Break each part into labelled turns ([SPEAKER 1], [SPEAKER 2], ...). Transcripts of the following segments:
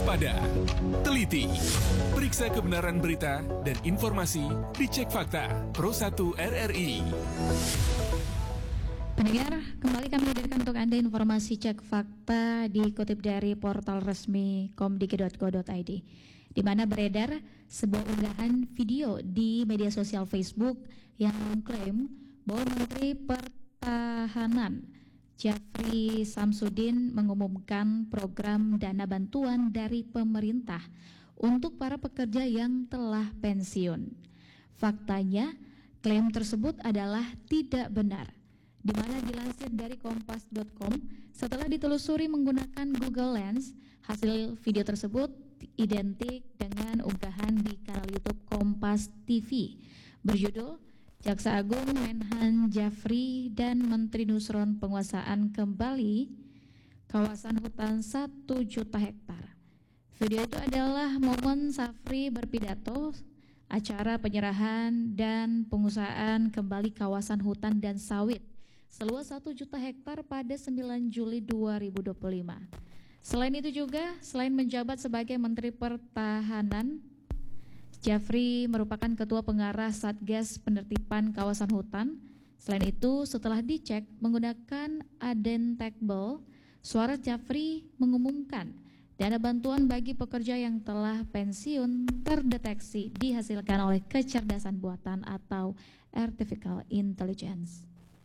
[SPEAKER 1] waspada, teliti, periksa kebenaran berita dan informasi, dicek fakta. Pro 1 RRI.
[SPEAKER 2] Pendengar, kembali kami hadirkan untuk Anda informasi cek fakta dikutip dari portal resmi komdiki.co.id, di mana beredar sebuah unggahan video di media sosial Facebook yang mengklaim bahwa Menteri Pertahanan Jafri Samsudin mengumumkan program dana bantuan dari pemerintah untuk para pekerja yang telah pensiun. Faktanya, klaim tersebut adalah tidak benar, di mana dilansir dari kompas.com setelah ditelusuri menggunakan Google Lens, hasil video tersebut identik dengan unggahan di kanal YouTube Kompas TV berjudul Jaksa Agung Menhan Jafri dan Menteri Nusron penguasaan kembali kawasan hutan 1 juta hektar. Video itu adalah momen Safri berpidato acara penyerahan dan penguasaan kembali kawasan hutan dan sawit seluas 1 juta hektar pada 9 Juli 2025. Selain itu juga, selain menjabat sebagai Menteri Pertahanan, Jafri merupakan Ketua Pengarah Satgas Penertiban Kawasan Hutan. Selain itu, setelah dicek menggunakan Adentectable, suara Jafri mengumumkan dana bantuan bagi pekerja yang telah pensiun terdeteksi dihasilkan oleh kecerdasan buatan atau Artificial Intelligence.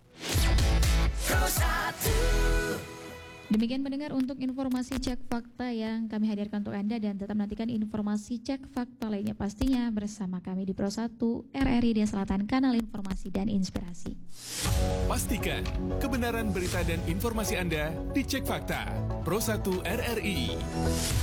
[SPEAKER 2] Demikian pendengar untuk informasi cek fakta yang kami hadirkan untuk Anda, dan tetap nantikan informasi cek fakta lainnya pastinya bersama kami di Pro 1 RRI Dia Selatan, kanal informasi dan inspirasi.
[SPEAKER 1] Pastikan kebenaran berita dan informasi Anda dicek fakta. Pro 1 RRI.